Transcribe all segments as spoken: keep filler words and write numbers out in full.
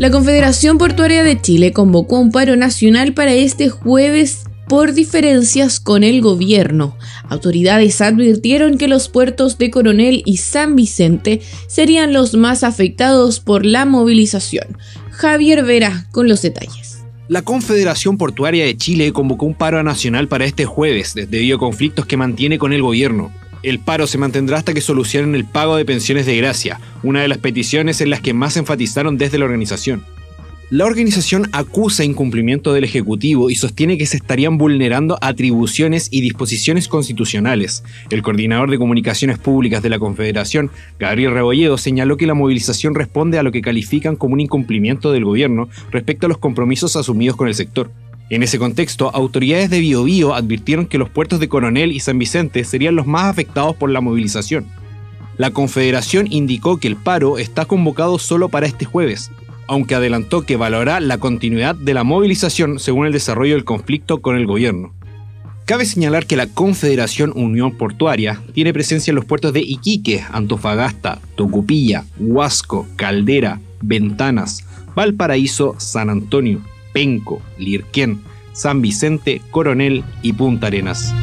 La Confederación Portuaria de Chile convocó un paro nacional para este jueves por diferencias con el gobierno. Autoridades advirtieron que los puertos de Coronel y San Vicente serían los más afectados por la movilización. Javier Vera con los detalles. La Confederación Portuaria de Chile convocó un paro nacional para este jueves debido a conflictos que mantiene con el gobierno. El paro se mantendrá hasta que solucionen el pago de pensiones de gracia, una de las peticiones en las que más enfatizaron desde la organización. La organización acusa incumplimiento del Ejecutivo y sostiene que se estarían vulnerando atribuciones y disposiciones constitucionales. El coordinador de comunicaciones públicas de la Confederación, Gabriel Rebolledo, señaló que la movilización responde a lo que califican como un incumplimiento del gobierno respecto a los compromisos asumidos con el sector. En ese contexto, autoridades de Biobío advirtieron que los puertos de Coronel y San Vicente serían los más afectados por la movilización. La Confederación indicó que el paro está convocado solo para este jueves, aunque adelantó que valorará la continuidad de la movilización según el desarrollo del conflicto con el gobierno. Cabe señalar que la Confederación Unión Portuaria tiene presencia en los puertos de Iquique, Antofagasta, Tocopilla, Huasco, Caldera, Ventanas, Valparaíso, San Antonio, Penco, Lirquén, San Vicente, Coronel y Punta Arenas.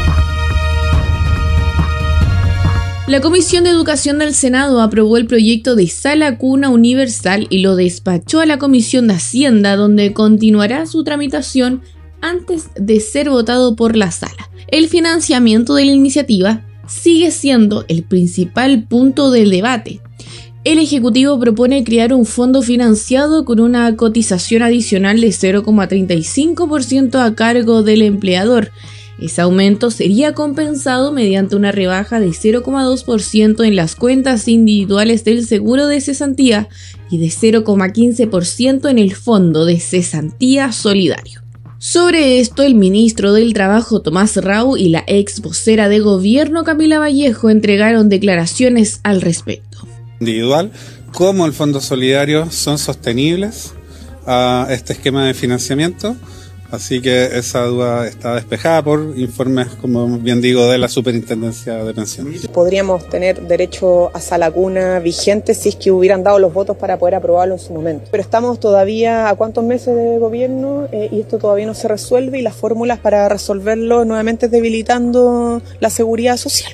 La Comisión de Educación del Senado aprobó el proyecto de Sala Cuna Universal y lo despachó a la Comisión de Hacienda, donde continuará su tramitación antes de ser votado por la Sala. El financiamiento de la iniciativa sigue siendo el principal punto del debate. El Ejecutivo propone crear un fondo financiado con una cotización adicional de cero coma treinta y cinco por ciento a cargo del empleador. Ese aumento sería compensado mediante una rebaja de cero coma dos por ciento en las cuentas individuales del seguro de cesantía y de cero coma quince por ciento en el fondo de cesantía solidario. Sobre esto, el ministro del Trabajo Tomás Rau y la ex vocera de gobierno Camila Vallejo entregaron declaraciones al respecto. Individual como el Fondo Solidario son sostenibles a este esquema de financiamiento, así que esa duda está despejada por informes, como bien digo, de la Superintendencia de Pensiones. Podríamos tener derecho a sala cuna vigente si es que hubieran dado los votos para poder aprobarlo en su momento. Pero estamos todavía a cuántos meses de gobierno eh, y esto todavía no se resuelve, y las fórmulas para resolverlo nuevamente es debilitando la seguridad social.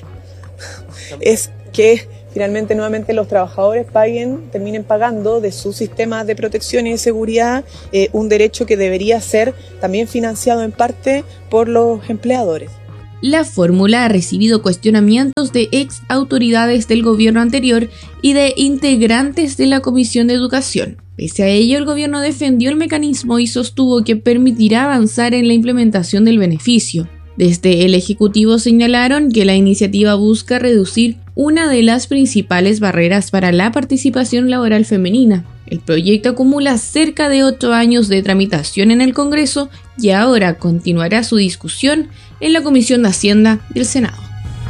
Es que finalmente nuevamente los trabajadores paguen, terminen pagando de su sistema de protección y de seguridad eh, un derecho que debería ser también financiado en parte por los empleadores. La fórmula ha recibido cuestionamientos de ex autoridades del gobierno anterior y de integrantes de la Comisión de Educación. Pese a ello, el gobierno defendió el mecanismo y sostuvo que permitirá avanzar en la implementación del beneficio. Desde el Ejecutivo señalaron que la iniciativa busca reducir una de las principales barreras para la participación laboral femenina. El proyecto acumula cerca de ocho años de tramitación en el Congreso y ahora continuará su discusión en la Comisión de Hacienda del Senado.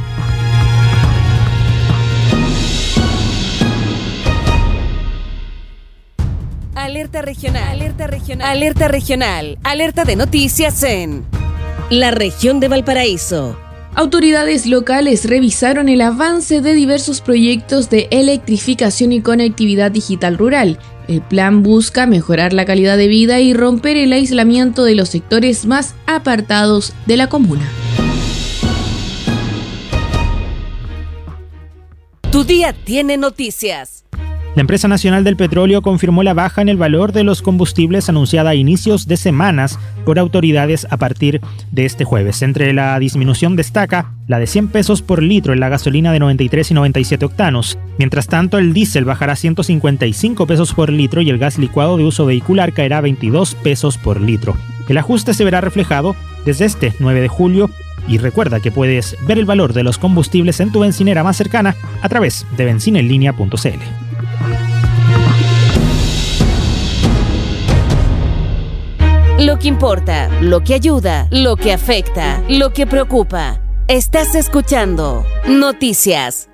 Alerta regional, alerta regional, alerta regional, alerta de noticias en la región de Valparaíso. Autoridades locales revisaron el avance de diversos proyectos de electrificación y conectividad digital rural. El plan busca mejorar la calidad de vida y romper el aislamiento de los sectores más apartados de la comuna. Tu día tiene noticias. La Empresa Nacional del Petróleo confirmó la baja en el valor de los combustibles anunciada a inicios de semanas por autoridades a partir de este jueves. Entre la disminución destaca la de cien pesos por litro en la gasolina de noventa y tres y noventa y siete octanos. Mientras tanto, el diésel bajará ciento cincuenta y cinco pesos por litro y el gas licuado de uso vehicular caerá veintidós pesos por litro. El ajuste se verá reflejado desde este nueve de julio. Y recuerda que puedes ver el valor de los combustibles en tu bencinera más cercana a través de benzina en línea punto c l. Lo que importa, lo que ayuda, lo que afecta, lo que preocupa. Estás escuchando Noticias.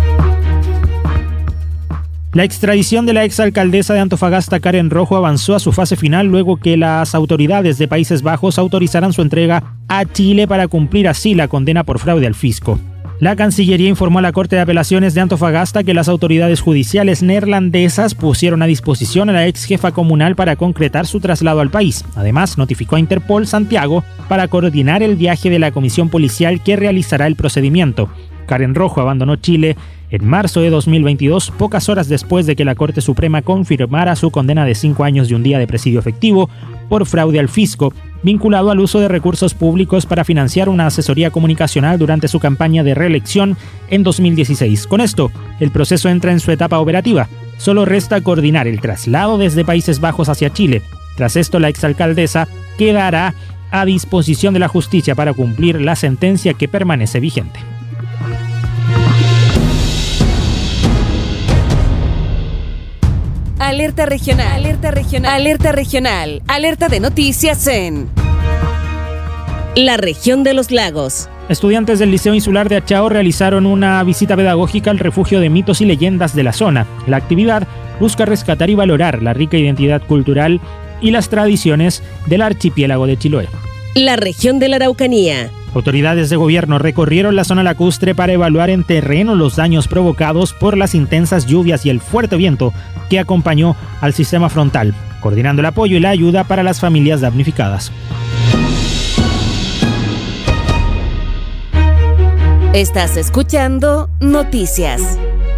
La extradición de la exalcaldesa de Antofagasta, Karen Rojo, avanzó a su fase final luego que las autoridades de Países Bajos autorizaran su entrega a Chile para cumplir así la condena por fraude al fisco. La Cancillería informó a la Corte de Apelaciones de Antofagasta que las autoridades judiciales neerlandesas pusieron a disposición a la ex jefa comunal para concretar su traslado al país. Además, notificó a Interpol Santiago para coordinar el viaje de la comisión policial que realizará el procedimiento. Karen Rojo abandonó Chile en marzo de dos mil veintidós, pocas horas después de que la Corte Suprema confirmara su condena de cinco años y un día de presidio efectivo por fraude al fisco, vinculado al uso de recursos públicos para financiar una asesoría comunicacional durante su campaña de reelección en dos mil dieciséis. Con esto, el proceso entra en su etapa operativa. Solo resta coordinar el traslado desde Países Bajos hacia Chile. Tras esto, la exalcaldesa quedará a disposición de la justicia para cumplir la sentencia que permanece vigente. Alerta regional, alerta regional, alerta regional, alerta de noticias en la región de los lagos. Estudiantes del Liceo Insular de Achao realizaron una visita pedagógica al refugio de mitos y leyendas de la zona. La actividad busca rescatar y valorar la rica identidad cultural y las tradiciones del archipiélago de Chiloé. La región de la Araucanía. Autoridades de gobierno recorrieron la zona lacustre para evaluar en terreno los daños provocados por las intensas lluvias y el fuerte viento que acompañó al sistema frontal, coordinando el apoyo y la ayuda para las familias damnificadas. Estás escuchando Noticias.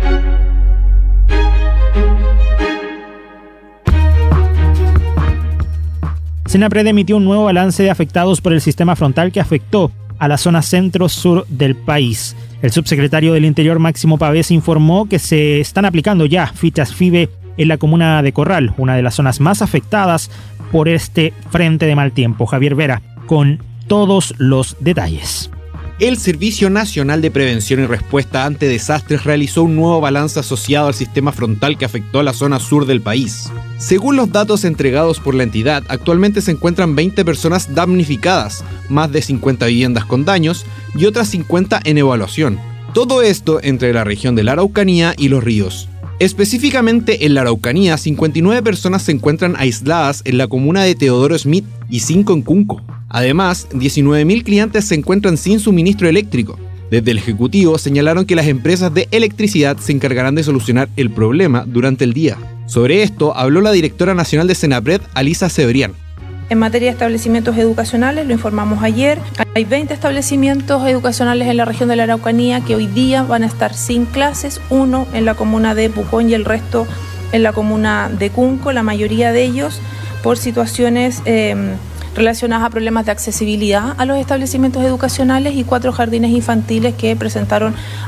Senapred emitió un nuevo balance de afectados por el sistema frontal que afectó a la zona centro-sur del país. El subsecretario del Interior, Máximo Pavés, informó que se están aplicando ya fichas FIBE en la comuna de Corral, una de las zonas más afectadas por este frente de mal tiempo. Javier Vera, con todos los detalles. El Servicio Nacional de Prevención y Respuesta ante Desastres realizó un nuevo balance asociado al sistema frontal que afectó a la zona sur del país. Según los datos entregados por la entidad, actualmente se encuentran veinte personas damnificadas, más de cincuenta viviendas con daños y otras cincuenta en evaluación. Todo esto entre la región de la Araucanía y los ríos. Específicamente en la Araucanía, cincuenta y nueve personas se encuentran aisladas en la comuna de Teodoro Smith y cinco en Cunco. Además, diecinueve mil clientes se encuentran sin suministro eléctrico. Desde el Ejecutivo señalaron que las empresas de electricidad se encargarán de solucionar el problema durante el día. Sobre esto habló la directora nacional de Senapred, Alisa Cebrián. En materia de establecimientos educacionales, lo informamos ayer, hay veinte establecimientos educacionales en la región de la Araucanía que hoy día van a estar sin clases, uno en la comuna de Pucón y el resto en la comuna de Cunco, la mayoría de ellos por situaciones eh, relacionadas a problemas de accesibilidad a los establecimientos educacionales y cuatro jardines infantiles que presentaron